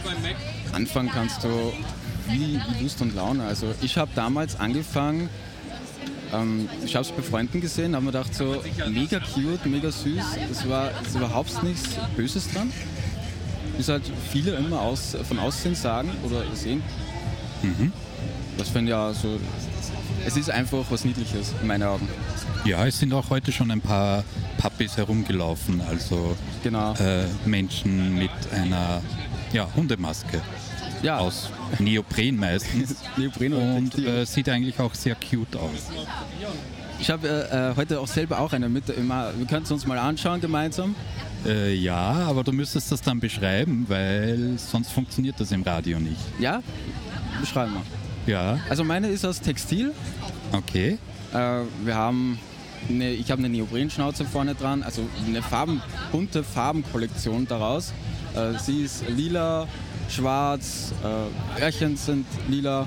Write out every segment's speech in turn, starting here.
Anfangen kannst du wie Lust und Laune. Also ich habe damals angefangen, ich habe es bei Freunden gesehen, habe mir gedacht, so mega cute, mega süß. Es war überhaupt nichts Böses dran. Wie es halt viele immer von Aussehen sagen oder sehen. Das finde ich ja so, es ist einfach was Niedliches in meinen Augen. Ja, es sind auch heute schon ein paar Puppies herumgelaufen, also Genau. Menschen mit einer Hundemaske. Ja. Aus Neopren meistens. Neopren oder und Textil. sieht eigentlich auch sehr cute aus. Ich habe heute auch selber auch eine mit. Wir können es uns mal anschauen gemeinsam. Ja, aber du müsstest das dann beschreiben, weil sonst funktioniert das im Radio nicht. Ja? Beschreiben wir. Ja, Also meine ist aus Textil. okay. Ich habe eine Neoprenschnauze vorne dran, also eine bunte Farbenkollektion daraus. Sie ist lila, schwarz, Öhrchen sind lila,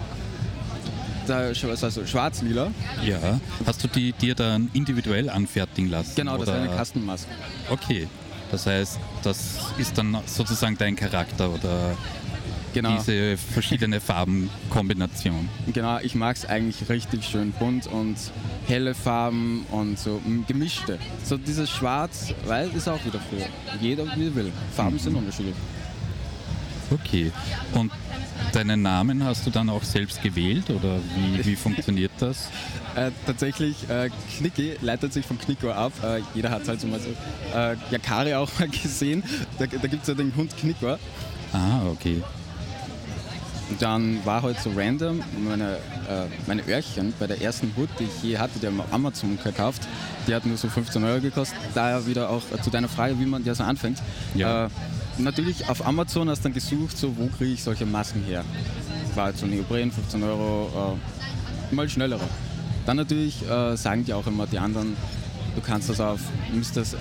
also schwarz-lila. Ja. Hast du die dir dann individuell anfertigen lassen? Genau, das oder? wäre eine Custom-Maske. Okay. Das heißt, das ist dann sozusagen dein Charakter oder Genau. diese verschiedene Farbenkombination. Genau, ich mag es eigentlich richtig schön bunt und helle Farben und so gemischte. So dieses Schwarz-Weiß ist auch wieder für jeder, wie er will. Farben sind unterschiedlich. Okay. Und deinen Namen hast du dann auch selbst gewählt oder wie funktioniert das? Tatsächlich, Knicki leitet sich von Knicko ab. Jeder hat halt so mal so. Kari auch mal gesehen. Da gibt es ja den Hund Knicko. Ah, okay. Und dann war halt so random meine Öhrchen bei der ersten Hut, die ich je hatte, die haben wir auf Amazon gekauft. Die hat nur so 15 € gekostet. Daher wieder auch zu deiner Frage, wie man ja so anfängt. Ja. Natürlich auf Amazon hast du dann gesucht, so wo kriege ich solche Masken her. War halt so Neopren, 15 €, mal schnellere. Dann natürlich sagen die auch immer die anderen, du kannst das auf Mr.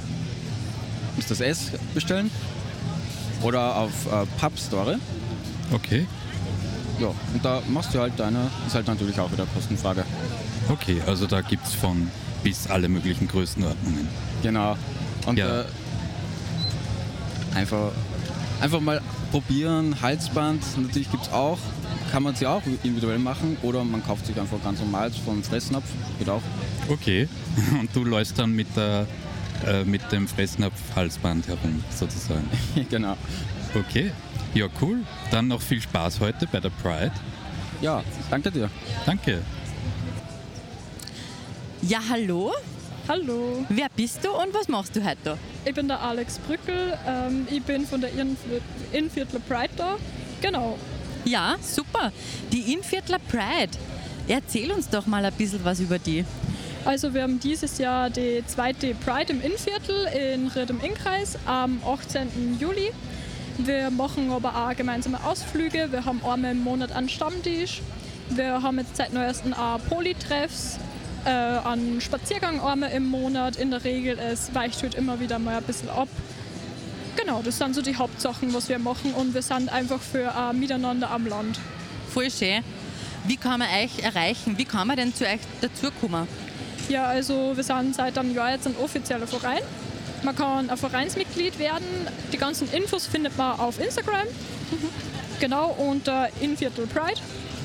S bestellen oder auf Pubstore. Okay. Ja, und da machst du halt ist halt natürlich auch wieder Kostenfrage. Okay, also da gibt es von bis alle möglichen Größenordnungen. Genau. Und Ja. einfach mal probieren, Halsband, natürlich gibt es auch, kann man sie auch individuell machen oder man kauft sich einfach ganz normal vom Fressnapf, geht auch. Okay. Und du läufst dann mit dem Fressnapf-Halsband herum, sozusagen. Genau. Okay. Ja, cool. Dann noch viel Spaß heute bei der Pride. Ja, danke dir. Danke. Ja, hallo. Hallo, Wer bist du und was machst du heute da? ich bin der Alex Brückel, ich bin von der Innviertler Pride da. Genau. Ja, super. Die Innviertler Pride. Erzähl uns doch mal ein bisschen was über die. Also wir haben dieses Jahr die zweite Pride im Innviertel in Ried im Innkreis am 18. Juli. Wir machen aber auch gemeinsame Ausflüge. Wir haben einmal im Monat einen Stammtisch. Wir haben jetzt seit neuestem auch Polytreffs, einen Spaziergang einmal im Monat. In der Regel, es weicht halt immer wieder mal ein bisschen ab. Genau, das sind so die Hauptsachen, was wir machen und wir sind einfach für Miteinander am Land. Voll schön. Wie kann man euch erreichen? Wie kann man denn zu euch dazukommen? Ja, also wir sind seit einem Jahr jetzt ein offizieller Verein. Man kann ein Vereinsmitglied werden. Die ganzen Infos findet man auf Instagram. Genau, unter Innviertel Pride.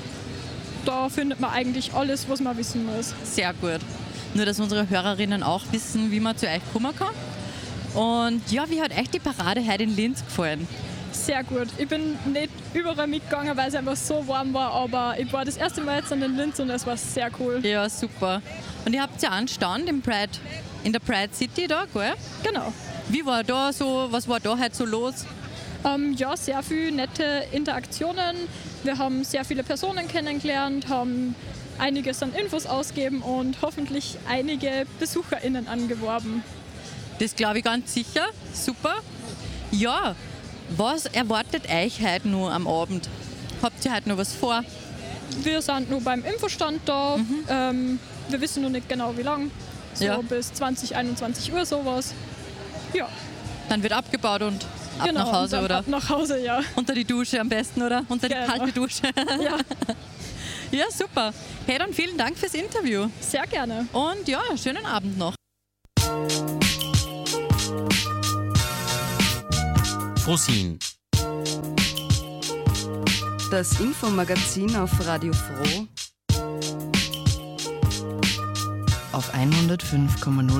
Da findet man eigentlich alles, was man wissen muss. Sehr gut. Nur, dass unsere Hörerinnen auch wissen, wie man zu euch kommen kann. Und ja, wie hat euch die Parade heute in Linz gefallen? Sehr gut. Ich bin nicht überall mitgegangen, weil es einfach so warm war, aber ich war das erste Mal jetzt in den Linz und es war sehr cool. Ja, super. Und ihr habt ja einen Stand in der Pride City da, gell? Genau. Wie war da so, was war da heute so los? Ja, sehr viele nette Interaktionen. Wir haben sehr viele Personen kennengelernt, haben einiges an Infos ausgegeben und hoffentlich einige BesucherInnen angeworben. Das glaube ich ganz sicher. Super. Ja, was erwartet euch heute nur am Abend? Habt ihr heute noch was vor? Wir sind nur beim Infostand da. Wir wissen noch nicht genau wie lang. So Ja. bis 20, 21 Uhr sowas. Ja, Dann wird abgebaut und ab genau. nach Hause, und dann oder? Ab nach Hause, ja. Unter die Dusche am besten, oder? Unter die Genau. kalte Dusche. Ja, Ja, super. Hey, dann vielen Dank fürs Interview. sehr gerne. Und ja, schönen Abend noch. Frosin. Das Infomagazin auf Radio Froh auf 105,0